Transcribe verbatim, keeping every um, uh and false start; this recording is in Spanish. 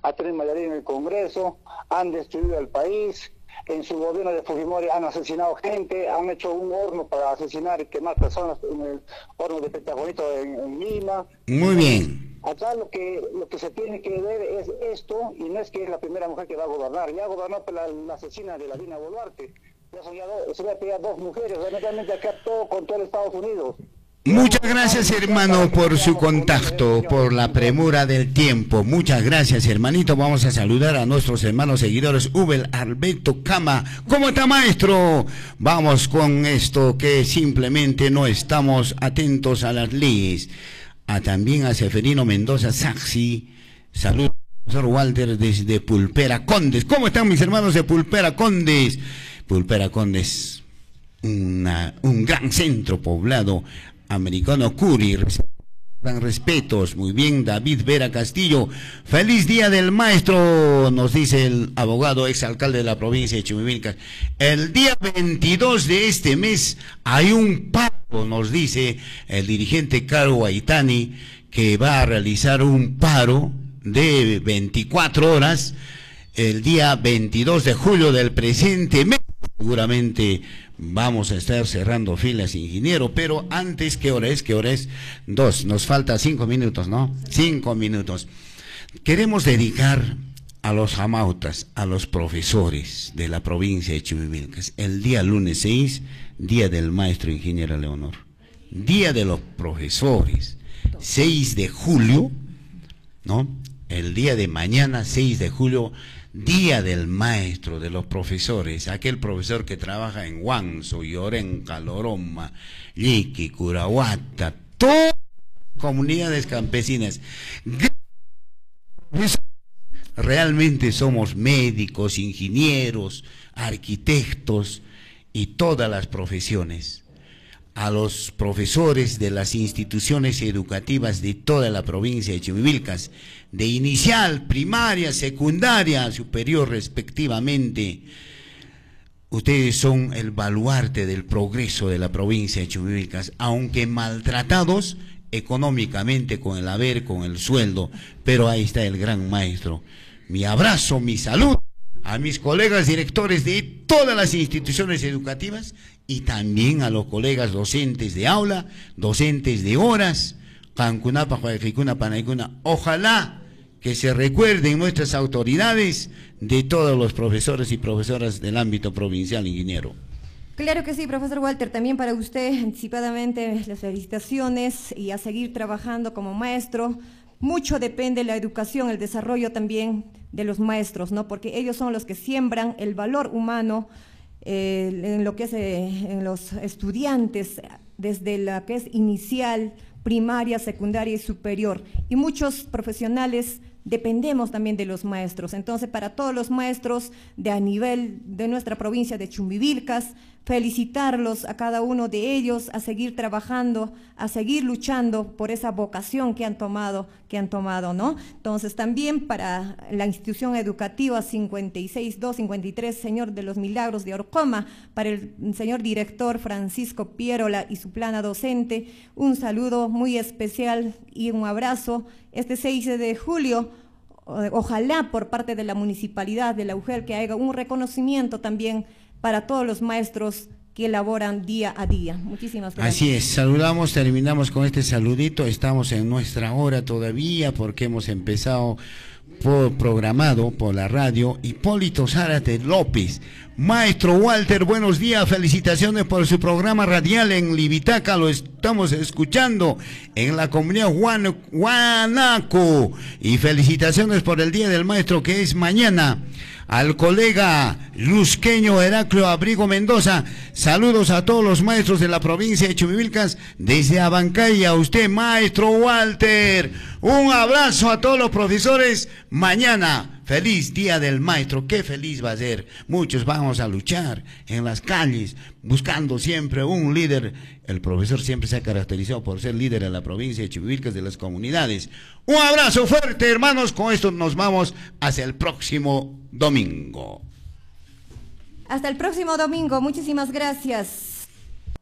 ha tenido mayoría en el Congreso, han destruido el país. En su gobierno de Fujimori han asesinado gente, han hecho un horno para asesinar y quemar personas en el horno de Petagonito en, en Lima. Muy bien. Acá lo que lo que se tiene que ver es esto, y no es que es la primera mujer que va a gobernar, ya gobernó la, la asesina de la Dina Boluarte, ya son ya dos, se va a pegar dos mujeres, realmente acá todo con todo Estados Unidos. Muchas gracias, hermano, por su contacto, por la premura del tiempo. Muchas gracias, hermanito. Vamos a saludar a nuestros hermanos seguidores. Ubel Alberto Cama. ¿Cómo está, maestro? Vamos con esto que simplemente no estamos atentos a las leyes. A también a Seferino Mendoza Saxi. Saludos, profesor Walter, desde Pulpera Condes. ¿Cómo están mis hermanos de Pulpera Condes? Pulpera Condes, una, un gran centro poblado americano. Curi, dan respetos. Muy bien, David Vera Castillo. Feliz día del maestro, nos dice el abogado exalcalde de la provincia de Chumivilcas. El día veintidós de este mes hay un paro, nos dice el dirigente Caro Guaitani, que va a realizar un paro de veinticuatro horas el día veintidós de julio del presente mes. Seguramente vamos a estar cerrando filas, ingeniero, pero antes, ¿qué hora es? ¿Qué hora es? Dos, nos falta cinco minutos, ¿no? Cinco minutos. Queremos dedicar a los jamautas, a los profesores de la provincia de Chumivilcas, el día lunes seis, día del maestro ingeniero Leonor, día de los profesores, seis de julio, ¿no? El día de mañana, seis de julio, día del maestro, de los profesores, aquel profesor que trabaja en Huanzo, Llorenca, Loroma, Liqui, Curahuata, todas las comunidades campesinas. Realmente somos médicos, ingenieros, arquitectos y todas las profesiones. A los profesores de las instituciones educativas de toda la provincia de Chumivilcas, de inicial, primaria, secundaria, superior respectivamente, ustedes son el baluarte del progreso de la provincia de Chumivilcas, aunque maltratados económicamente con el haber, con el sueldo, pero ahí está el gran maestro. Mi abrazo, mi salud a mis colegas directores de todas las instituciones educativas y también a los colegas docentes de aula, docentes de horas. Ojalá que se recuerden nuestras autoridades de todos los profesores y profesoras del ámbito provincial, ingeniero. Claro que sí, profesor Walter, también para usted anticipadamente las felicitaciones y a seguir trabajando como maestro. Mucho depende de la educación, el desarrollo también de los maestros, ¿no? Porque ellos son los que siembran el valor humano eh, en lo que es eh, en los estudiantes, desde la que es inicial, primaria, secundaria y superior. Y muchos profesionales dependemos también de los maestros. Entonces, para todos los maestros de a nivel de nuestra provincia de Chumivilcas, felicitarlos a cada uno de ellos, a seguir trabajando, a seguir luchando por esa vocación que han tomado, que han tomado, ¿no? Entonces, también para la institución educativa cincuenta y seis dos cincuenta y tres, Señor de los Milagros de Orcoma, para el señor director Francisco Pierola y su plana docente, un saludo muy especial y un abrazo. Este seis de julio, ojalá por parte de la municipalidad de La Ujel que haga un reconocimiento también para todos los maestros que elaboran día a día. Muchísimas gracias. Así es, saludamos, terminamos con este saludito, estamos en nuestra hora todavía porque hemos empezado por, programado por la radio. Hipólito Zárate López. Maestro Walter, buenos días, felicitaciones por su programa radial en Libitaca, lo estamos escuchando en la comunidad Guanaco, y felicitaciones por el Día del Maestro que es mañana. Al colega luzqueño Heraclio Abrigo Mendoza, saludos a todos los maestros de la provincia de Chumivilcas, desde Abancay, a usted maestro Walter, un abrazo a todos los profesores, mañana, feliz Día del Maestro, qué feliz va a ser, muchos vamos a luchar en las calles, buscando siempre un líder, el profesor siempre se ha caracterizado por ser líder en la provincia de Chumivilcas de las comunidades. Un abrazo fuerte, hermanos, con esto nos vamos hacia el próximo domingo. Hasta el próximo domingo, muchísimas gracias.